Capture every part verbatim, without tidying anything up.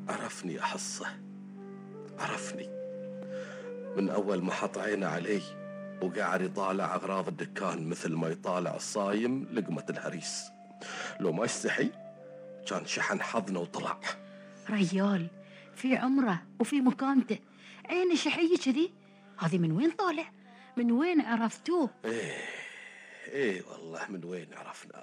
عرفني أحصه، عرفني من أول ما حط عينه علي وقاعد يطالع أغراض الدكان مثل ما يطالع الصايم لقمة الهريس. لو ما يستحي كان شحن حظنا وطلع. ريال في عمره وفي مكانته، عين شحية كذي، هذه من وين طالع؟ من وين عرفتوه؟ ايه ايه والله من وين عرفناه.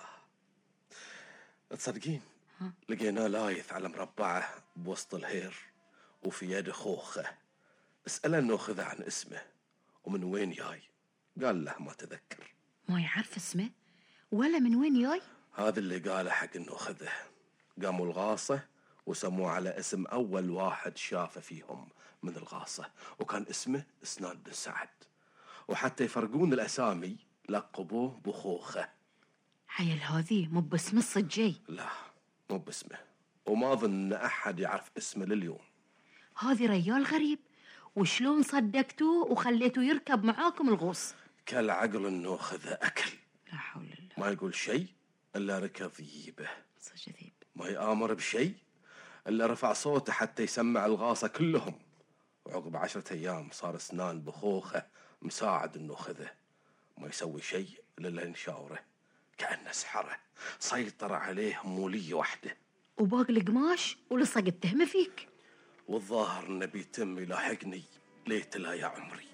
تصدقين لقيناه لايث على مربعه بوسط الهير وفي يد خوخه. اسأله ناخذه عن اسمه ومن وين جاي، قال له ما تذكر. ما يعرف اسمه ولا من وين جاي؟ هذا اللي قاله حق ناخذه. قاموا الغاصة وسموه على اسم أول واحد شافه فيهم من الغاصة، وكان اسمه سنان بن سعد، وحتى يفرقون الأسامي لقبوه بخوخة. عيل هذه مو باسم الصجي؟ لا مو باسمه، وما ظن أحد يعرف اسمه لليوم. هذه ريال غريب، وشلون صدقتوه وخليتوه يركب معاكم الغوص؟ كالعقل الناخذ أكل، لا حول الله، ما يقول شيء إلا ركض ذيبه، صج ذيب، ما يآمر بشيء إلا رفع صوته حتى يسمع الغاصة كلهم. وعقب عشرة أيام صار سنان بخوخه مساعد الناخذه، ما يسوي شيء إلا نشاوره، كأنه سحره سيطر عليه مولية وحده. وباقي القماش ولصق التهمة فيك. والظاهر إنه بيتم يلاحقني ليت لا يا عمري.